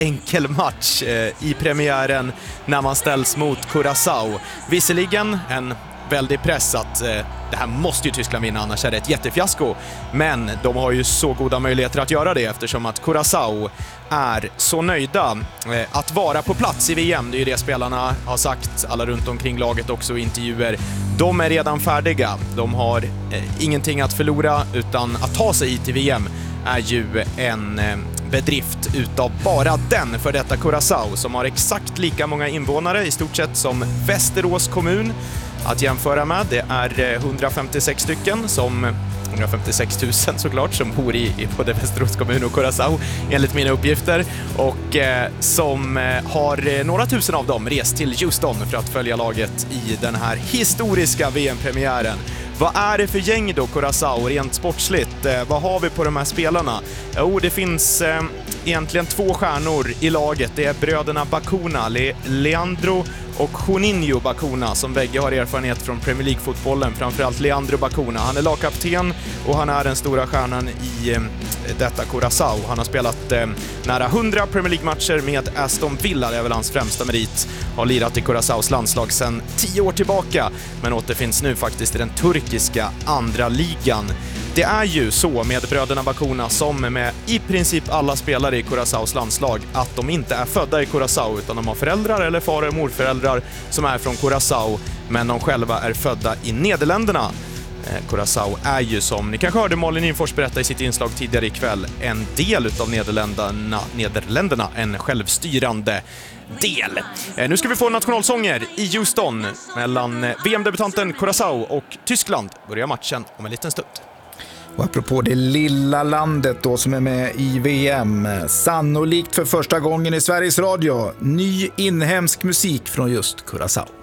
enkel match i premiären när man ställs mot Curaçao. Visserligen en väldig press att det här måste ju Tyskland vinna, annars är det ett jättefiasko. Men de har ju så goda möjligheter att göra det eftersom att Curaçao är så nöjda att vara på plats i VM. Det är ju det spelarna har sagt, alla runt omkring laget också i intervjuer. De är redan färdiga. De har ingenting att förlora, utan att ta sig hit till VM är ju en bedrift utav bara den för detta Curaçao som har exakt lika många invånare i stort sett som Västerås kommun. Att jämföra med, det är 156 stycken som 156 000 såklart som bor i både Västerås kommun och Curaçao enligt mina uppgifter, och som har några tusen av dem rest till Houston för att följa laget i den här historiska VM-premiären. Vad är det för gäng då, Curaçao, rent sportsligt? Vad har vi på de här spelarna? Jo, det finns egentligen 2 stjärnor i laget. Det är bröderna Bacuna, Leandro och Juninho Bacuna, som bägge har erfarenhet från Premier League-fotbollen. Framförallt Leandro Bacuna. Han är lagkapten och han är den stora stjärnan i detta Curaçao. Han har spelat nära 100 Premier League-matcher med Aston Villa. Det är väl hans främsta merit. Har lirat i Curaçaos landslag sedan 10 år tillbaka, men återfinns nu faktiskt i den turkiska andra ligan. Det är ju så med bröderna Bacuna som med i princip alla spelare i Curaçaos landslag att de inte är födda i Curaçao, utan de har föräldrar eller far- och morföräldrar som är från Curaçao, men de själva är födda i Nederländerna. Curaçao är ju, som ni kanske hörde Malin Infors berätta i sitt inslag tidigare ikväll, en del utav Nederländerna, en självstyrande del. Nu ska vi få nationalsånger i Houston mellan VM-debutanten Curaçao och Tyskland. Börjar matchen om en liten stund. Och apropå det lilla landet då som är med i VM, sannolikt för första gången i Sveriges Radio, ny inhemsk musik från just Curaçao.